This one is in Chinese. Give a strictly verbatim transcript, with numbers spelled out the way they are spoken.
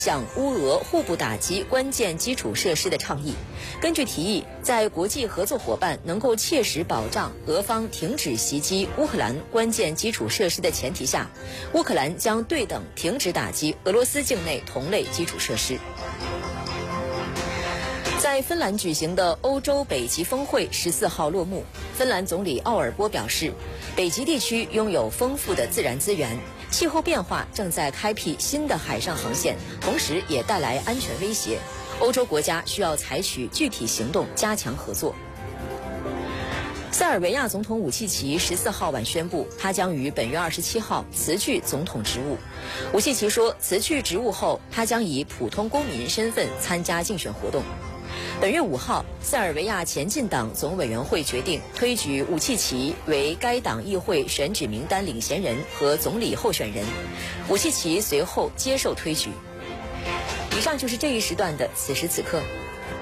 向乌俄互不打击关键基础设施的倡议。根据提议，在国际合作伙伴能够切实保障俄方停止袭击乌克兰关键基础设施的前提下，乌克兰将对等停止打击俄罗斯境内同类基础设施。在芬兰举行的欧洲北极峰会十四号落幕。芬兰总理奥尔波表示，北极地区拥有丰富的自然资源，气候变化正在开辟新的海上航线，同时也带来安全威胁。欧洲国家需要采取具体行动，加强合作。塞尔维亚总统武契奇十四号晚宣布，他将于本月二十七号辞去总统职务。武契奇说，辞去职务后，他将以普通公民身份参加竞选活动。本月五号，塞尔维亚前进党总委员会决定推举武契奇为该党议会选举名单领衔人和总理候选人。武契奇随后接受推举。以上就是这一时段的此时此刻。